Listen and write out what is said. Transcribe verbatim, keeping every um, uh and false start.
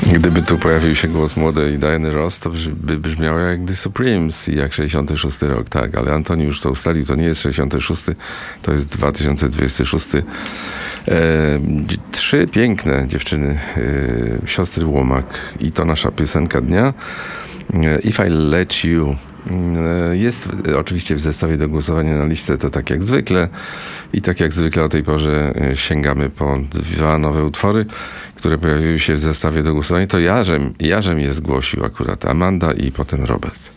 Gdyby tu pojawił się głos młodej Diany Ross, to by brzmiało jak The Supremes i jak sześćdziesiąty szósty rok, tak, ale Antoni już to ustalił, to nie jest sześćdziesiąty szósty, to jest dwa tysiące dwudziesty szósty. E, trzy piękne dziewczyny, e, siostry Łomak i to nasza piosenka dnia, e, If I Let You. Jest oczywiście w zestawie do głosowania na listę, to tak jak zwykle i tak jak zwykle o tej porze sięgamy po dwa nowe utwory, które pojawiły się w zestawie do głosowania. To Jarzem, Jarzem je zgłosił akurat Amanda i potem Robert.